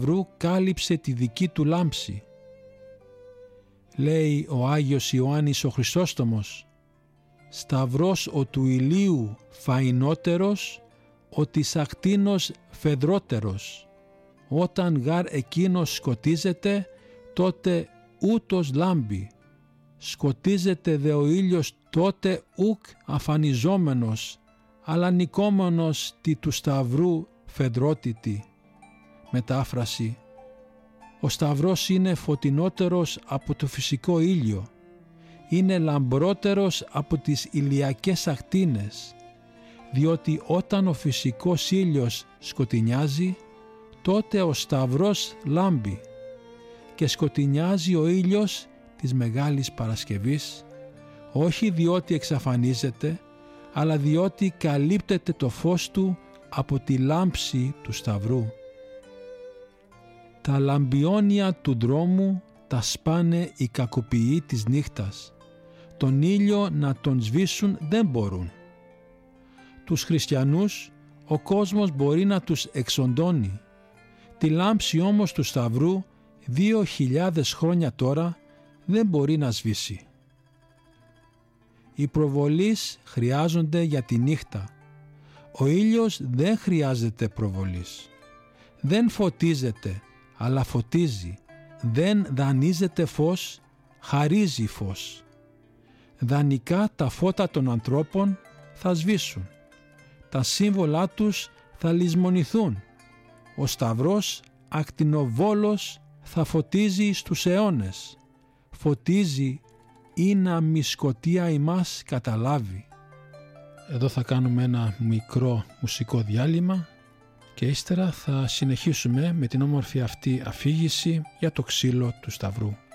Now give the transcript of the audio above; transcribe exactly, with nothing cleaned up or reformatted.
Σταυρού κάλυψε τη δική του λάμψη. Λέει ο Άγιος Ιωάννης ο Χρυσόστομος, «Σταυρός ο του ηλίου φαϊνότερος, ο της ακτίνος φεδρότερος. Όταν γάρ εκείνος σκοτίζεται, τότε ούτως λάμπει. Σκοτίζεται δε ο ήλιος, τότε ουκ αφανιζόμενος, αλλά νικόμενος τη του σταυρού φεδρότητη». Μετάφραση: ο σταυρός είναι φωτεινότερος από το φυσικό ήλιο, είναι λαμπρότερος από τις ηλιακές ακτίνες, διότι όταν ο φυσικός ήλιος σκοτεινιάζει, τότε ο σταυρός λάμπει, και σκοτεινιάζει ο ήλιος της Μεγάλης Παρασκευής, όχι διότι εξαφανίζεται, αλλά διότι καλύπτεται το φως του από τη λάμψη του σταυρού. Τα λαμπιόνια του δρόμου τα σπάνε οι κακοποιοί της νύχτας. Τον ήλιο να τον σβήσουν δεν μπορούν. Τους χριστιανούς ο κόσμος μπορεί να τους εξοντώνει. Τη λάμψη όμως του σταυρού δύο χιλιάδες χρόνια τώρα δεν μπορεί να σβήσει. Οι προβολείς χρειάζονται για τη νύχτα. Ο ήλιος δεν χρειάζεται προβολής. Δεν φωτίζεται, αλλά φωτίζει. Δεν δανείζεται φως, χαρίζει φως. Δανεικά τα φώτα των ανθρώπων θα σβήσουν. Τα σύμβολά τους θα λησμονηθούν. Ο σταυρός ακτινοβόλος θα φωτίζει στους αιώνες. Φωτίζει ή να μη σκοτία ημάς καταλάβει. Εδώ θα κάνουμε ένα μικρό μουσικό διάλειμμα και ύστερα θα συνεχίσουμε με την όμορφη αυτή αφήγηση για το ξύλο του σταυρού.